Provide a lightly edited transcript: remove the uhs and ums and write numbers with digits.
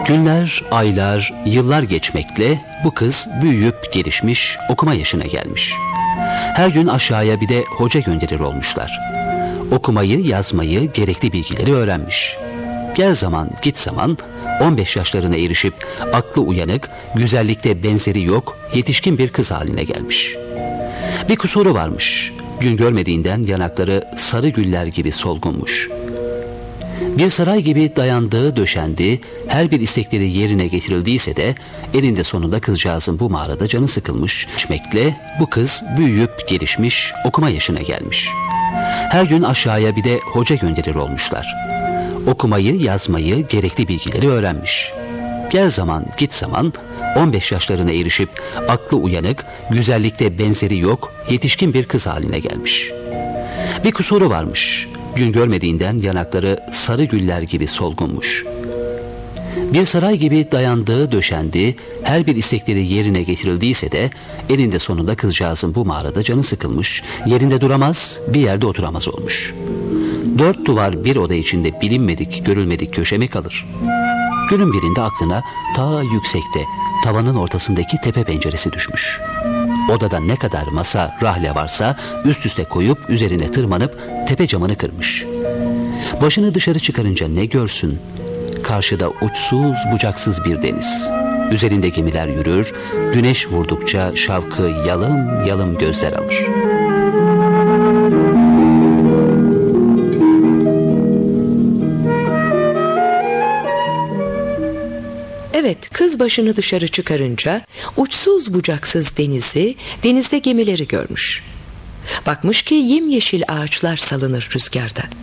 Günler, aylar, yıllar geçmekle bu kız büyüyüp gelişmiş, okuma yaşına gelmiş. Her gün aşağıya bir de hoca gönderir olmuşlar. Okumayı, yazmayı, gerekli bilgileri öğrenmiş. Gel zaman, git zaman 15 yaşlarına erişip aklı uyanık, güzellikte benzeri yok, yetişkin bir kız haline gelmiş. Bir kusuru varmış. Gün görmediğinden yanakları sarı güller gibi solgunmuş. Bir saray gibi dayandığı, döşendi, her bir istekleri yerine getirildiyse de eninde sonunda kızcağızın bu mağarada canı sıkılmış. Geçmekle bu kız büyüyüp gelişmiş, okuma yaşına gelmiş. Her gün aşağıya bir de hoca gönderir olmuşlar. Okumayı, yazmayı, gerekli bilgileri öğrenmiş. Gel zaman, git zaman 15 yaşlarına erişip aklı uyanık, güzellikte benzeri yok, yetişkin bir kız haline gelmiş. Bir kusuru varmış. Gün görmediğinden yanakları sarı güller gibi solgunmuş. Bir saray gibi dayandığı, döşendi, her bir istekleri yerine getirildiyse de eninde sonunda kızcağızın bu mağarada canı sıkılmış, yerinde duramaz, bir yerde oturamaz olmuş. 4 duvar bir oda içinde bilinmedik, görülmedik köşe mi kalır? Günün birinde aklına ta yüksekte, tavanın ortasındaki tepe penceresi düşmüş. Odada ne kadar masa, rahle varsa üst üste koyup üzerine tırmanıp tepe camını kırmış. Başını dışarı çıkarınca ne görsün? Karşıda uçsuz bucaksız bir deniz. Üzerinde gemiler yürür, güneş vurdukça şavkı yalım yalım gözler alır. Evet, kız başını dışarı çıkarınca uçsuz bucaksız denizi, denizde gemileri görmüş. Bakmış ki yemyeşil ağaçlar salınır rüzgarda.